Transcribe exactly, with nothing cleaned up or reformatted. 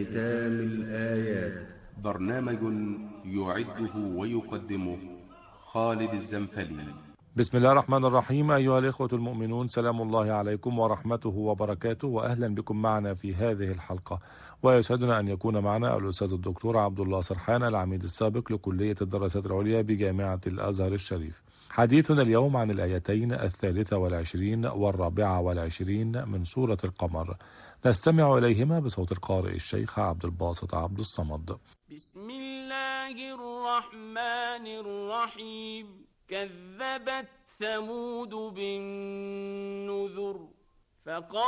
ختام الآيات. برنامج يعده ويقدمه خالد الزنفلي. بسم الله الرحمن الرحيم. أيها الإخوة المؤمنون، سلام الله عليكم ورحمته وبركاته، وأهلا بكم معنا في هذه الحلقة. ويسعدنا أن يكون معنا الأستاذ الدكتور عبد الله سرحان، العميد السابق لكلية الدراسات العليا بجامعة الأزهر الشريف. حديثنا اليوم عن الآيتين الثالثة والعشرين والرابعة والعشرين من سورة القمر، نستمع إليهما بصوت القارئ الشيخ عبد الباسط عبد الصمد. بسم الله الرحمن الرحيم. كذبت ثمود بالنذر فقال